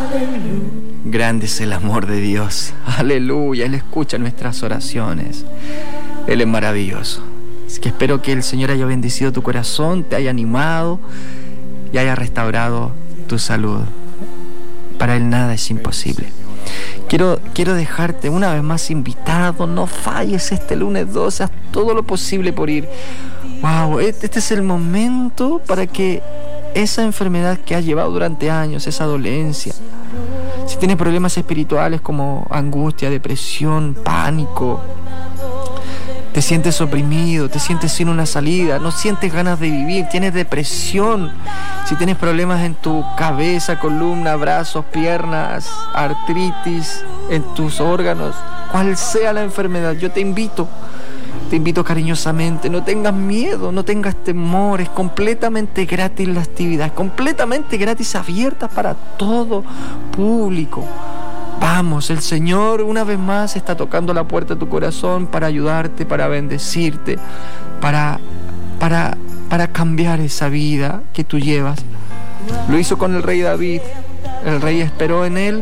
Grande es el amor de Dios. Aleluya. Él escucha nuestras oraciones. Él es maravilloso. Así que espero que el Señor haya bendecido tu corazón, te haya animado y haya restaurado tu salud. Para Él nada es imposible. Quiero dejarte una vez más invitado. No falles este lunes 12. Haz todo lo posible por ir. Wow, este es el momento para que esa enfermedad que has llevado durante años, esa dolencia, si tienes problemas espirituales como angustia, depresión, pánico, te sientes oprimido, te sientes sin una salida, no sientes ganas de vivir, tienes depresión, si tienes problemas en tu cabeza, columna, brazos, piernas, artritis, en tus órganos, cual sea la enfermedad, yo te invito cariñosamente, no tengas miedo, no tengas temor, es completamente gratis la actividad, completamente gratis, abierta para todo público. Vamos, el Señor una vez más está tocando la puerta de tu corazón para ayudarte, para bendecirte, para cambiar esa vida que tú llevas. Lo hizo con el rey David, el rey esperó en él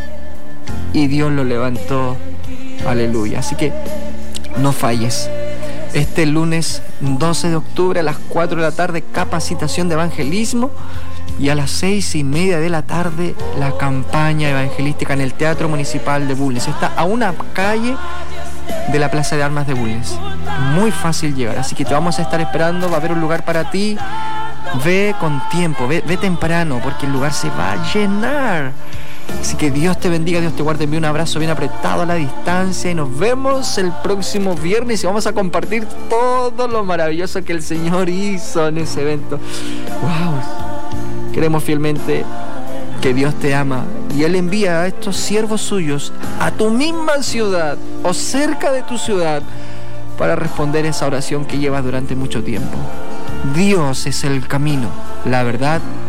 y Dios lo levantó. Aleluya. Así que no falles. Este lunes 12 de octubre a las 4 de la tarde, capacitación de evangelismo. Y a las 6:30 de la tarde, la campaña evangelística en el Teatro Municipal de Bulnes. Está a una calle de la Plaza de Armas de Bulnes. Muy fácil llegar, así que te vamos a estar esperando. Va a haber un lugar para ti. Ve con tiempo, ve temprano, porque el lugar se va a llenar. Así que Dios te bendiga, Dios te guarde. Envío un abrazo bien apretado a la distancia y nos vemos el próximo viernes y vamos a compartir todo lo maravilloso que el Señor hizo en ese evento. ¡Wow! Creemos fielmente que Dios te ama y Él envía a estos siervos suyos a tu misma ciudad o cerca de tu ciudad para responder esa oración que llevas durante mucho tiempo. Dios es el camino, la verdad